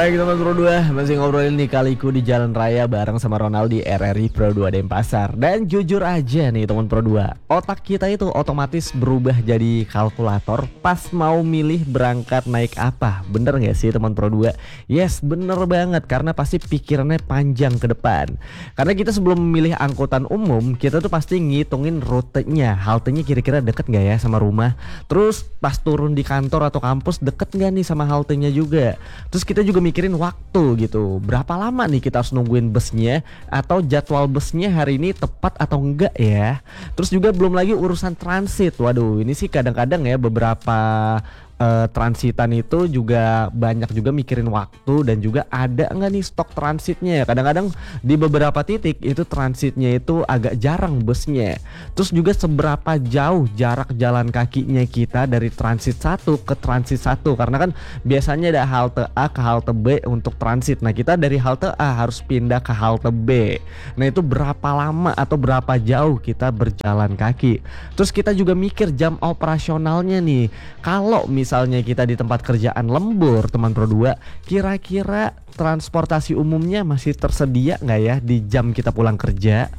Baik teman Pro 2, masih ngobrolin nih kaliku di jalan raya bareng sama Ronald di RRI Pro 2 Denpasar. Dan jujur aja nih teman Pro 2, otak kita itu otomatis berubah jadi kalkulator pas mau milih berangkat naik apa. Bener gak sih teman Pro 2? Yes, bener banget, karena pasti pikirannya panjang ke depan. Karena kita sebelum memilih angkutan umum, kita tuh pasti ngitungin rutenya, haltenya kira-kira deket gak ya sama rumah. Terus pas turun di kantor atau kampus deket gak nih sama haltenya juga. Terus kita juga mikirin waktu gitu, berapa lama nih kita harus nungguin busnya, atau jadwal busnya hari ini tepat atau enggak ya. Terus juga belum lagi urusan transit. Waduh, ini sih kadang-kadang ya beberapa transitan itu juga banyak juga mikirin waktu dan juga ada enggak nih stok transitnya. Kadang-kadang di beberapa titik itu transitnya itu agak jarang busnya. Terus juga seberapa jauh jarak jalan kakinya kita dari transit satu ke transit satu, karena kan biasanya ada halte A ke halte B untuk transit. Nah, kita dari halte A harus pindah ke halte B. Nah, itu berapa lama atau berapa jauh kita berjalan kaki. Terus kita juga mikir jam operasionalnya nih. Kalau misalnya kita di tempat kerjaan lembur teman Pro 2, kira-kira transportasi umumnya masih tersedia nggak ya di jam kita pulang kerja?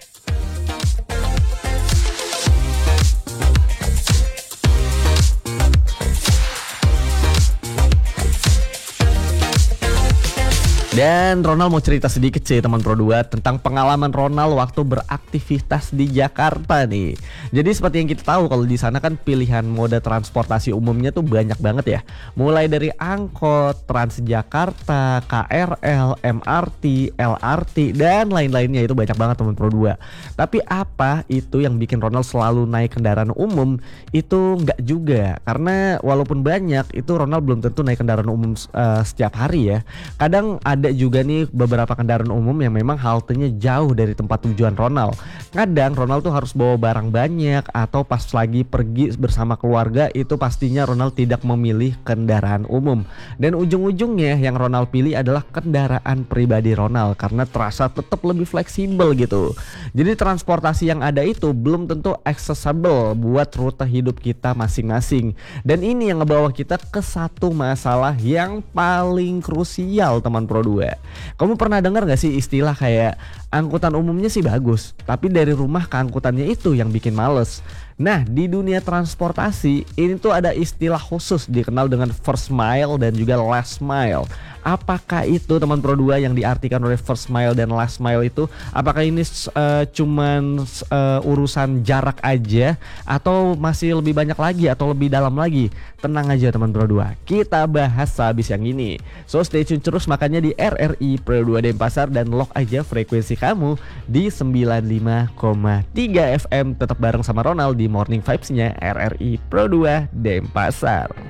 Dan Ronald mau cerita sedikit sih teman Pro 2 tentang pengalaman Ronald waktu beraktivitas di Jakarta nih. Jadi seperti yang kita tahu, kalau di sana kan pilihan moda transportasi umumnya tuh banyak banget ya. Mulai dari angkot, Transjakarta, KRL, MRT, LRT dan lain-lainnya, itu banyak banget teman Pro 2. Tapi apa itu yang bikin Ronald selalu naik kendaraan umum? Itu enggak juga. Karena walaupun banyak, itu Ronald belum tentu naik kendaraan umum setiap hari ya. Kadang ada juga nih beberapa kendaraan umum yang memang haltenya jauh dari tempat tujuan Ronald. Kadang Ronald tuh harus bawa barang banyak, atau pas lagi pergi bersama keluarga itu pastinya Ronald tidak memilih kendaraan umum. Dan ujung-ujungnya yang Ronald pilih adalah kendaraan pribadi Ronald karena terasa tetap lebih fleksibel gitu. Jadi transportasi yang ada itu belum tentu accessible buat rute hidup kita masing-masing. Dan ini yang ngebawa kita ke satu masalah yang paling krusial teman Pro 2. Kamu pernah dengar gak sih istilah kayak angkutan umumnya sih bagus, tapi dari rumah ke angkutannya itu yang bikin males. Nah, di dunia transportasi ini tuh ada istilah khusus dikenal dengan first mile dan juga last mile. Apakah itu teman Pro 2 yang diartikan oleh first mile dan last mile itu? Apakah ini cuman urusan jarak aja, atau masih lebih banyak lagi atau lebih dalam lagi? Tenang aja teman Pro 2, kita bahas sehabis yang ini. So stay tune terus makanya di RRI Pro 2 Denpasar, dan lock aja frekuensi kamu di 95,3 FM. Tetap bareng sama Ronald di Morning Vibes-nya RRI Pro 2 Denpasar.